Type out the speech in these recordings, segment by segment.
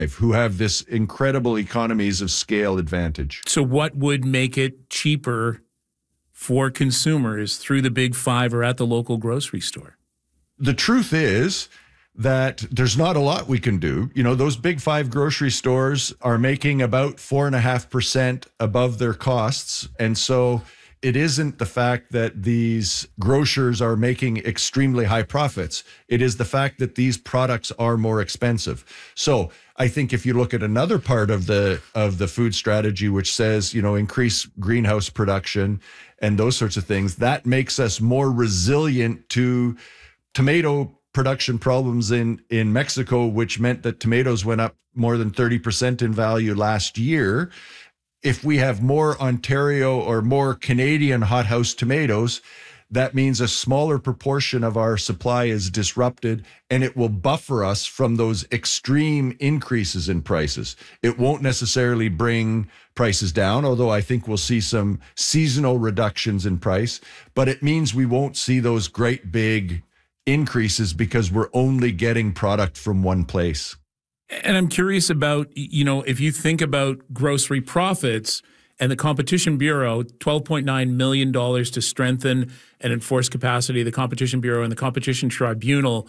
who have this incredible economies of scale advantage. So what would make it cheaper for consumers through the big five or at the local grocery store? The truth is that there's not a lot we can do. You know, those big five grocery stores are making about 4.5% above their costs. And so it isn't the fact that these grocers are making extremely high profits. It is the fact that these products are more expensive. So I think if you look at another part of the food strategy, which says, you know, increase greenhouse production and those sorts of things, that makes us more resilient to tomato production problems in Mexico, which meant that tomatoes went up more than 30% in value last year. If we have more Ontario or more Canadian hothouse tomatoes, that means a smaller proportion of our supply is disrupted, and it will buffer us from those extreme increases in prices. It won't necessarily bring prices down, although I think we'll see some seasonal reductions in price, but it means we won't see those great big increases because we're only getting product from one place. And I'm curious about, you know, if you think about grocery profits and the Competition Bureau, $12.9 million to strengthen and enforce capacity of the Competition Bureau and the Competition Tribunal,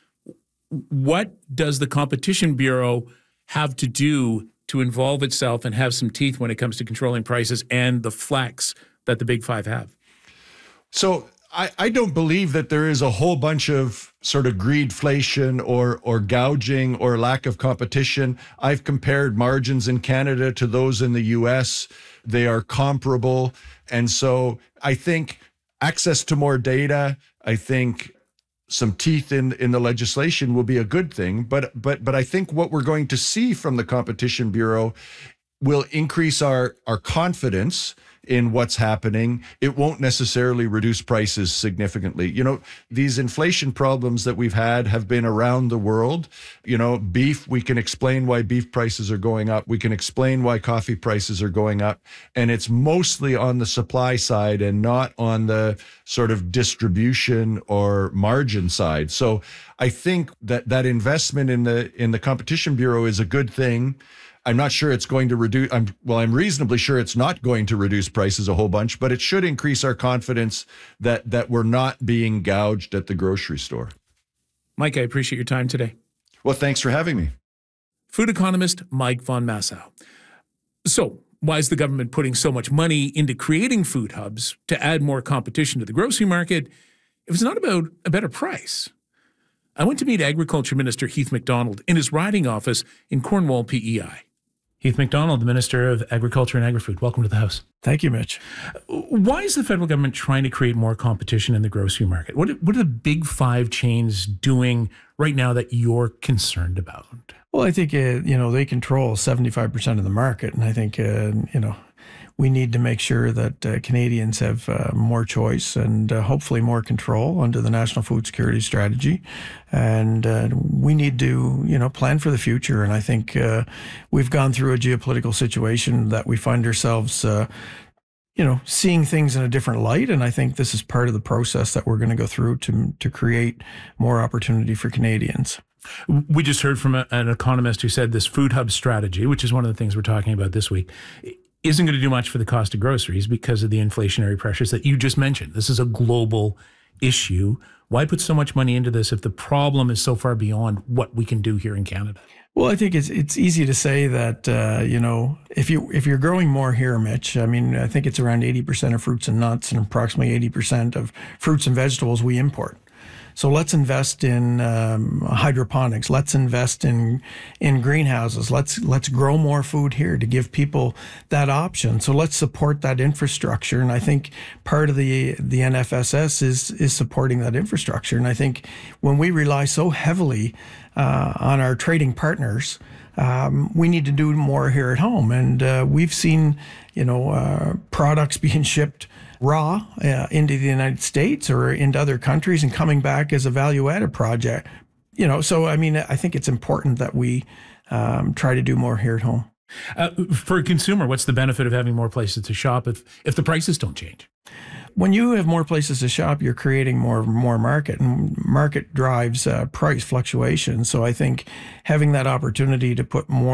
what does the Competition Bureau have to do to involve itself and have some teeth when it comes to controlling prices and the flex that the big five have? So I don't believe that there is a whole bunch of sort of greedflation or gouging or lack of competition. I've compared margins in Canada to those in the US. They are comparable. And so I think access to more data, I think some teeth in the legislation will be a good thing. But I think what we're going to see from the Competition Bureau will increase our confidence in what's happening. It won't necessarily reduce prices significantly. You know, these inflation problems that we've had have been around the world. You know, beef, we can explain why beef prices are going up. We can explain why coffee prices are going up. And it's mostly on the supply side and not on the sort of distribution or margin side. So I think that investment in the Competition Bureau is a good thing. I'm not sure it's going to reduce, I'm reasonably sure it's not going to reduce prices a whole bunch, but it should increase our confidence that we're not being gouged at the grocery store. Mike, I appreciate your time today. Well, thanks for having me. Food economist Mike von Massow. So, why is the government putting so much money into creating food hubs to add more competition to the grocery market if it's not about a better price? I went to meet Agriculture Minister Heath MacDonald in his riding office in Cornwall, PEI. Heath MacDonald, the Minister of Agriculture and Agri-Food. Welcome to the House. Thank you, Mitch. Why is the federal government trying to create more competition in the grocery market? What are the big five chains doing right now that you're concerned about? Well, I think, they control 75% of the market. And I think, we need to make sure that Canadians have more choice and hopefully more control under the National Food Security Strategy. And we need to, plan for the future. And I think we've gone through a geopolitical situation that we find ourselves, seeing things in a different light. And I think this is part of the process that we're going to go through to create more opportunity for Canadians. We just heard from an economist who said this food hub strategy, which is one of the things we're talking about this week, isn't going to do much for the cost of groceries because of the inflationary pressures that you just mentioned. This is a global issue. Why put so much money into this if the problem is so far beyond what we can do here in Canada? Well, I think it's easy to say that, if you're growing more here, Mitch, I think it's around 80% of fruits and nuts and approximately 80% of fruits and vegetables we import. So let's invest in hydroponics. Let's invest in greenhouses. Let's grow more food here to give people that option. So let's support that infrastructure. And I think part of the NFSS is supporting that infrastructure. And I think when we rely so heavily on our trading partners, we need to do more here at home. And we've seen, products being shipped raw into the United States or into other countries and coming back as a value-added project. So I think it's important that we try to do more here at home. For a consumer, what's the benefit of having more places to shop if the prices don't change? when you have more places to shop, you're creating more market, and market drives price fluctuation. So I think having that opportunity to put more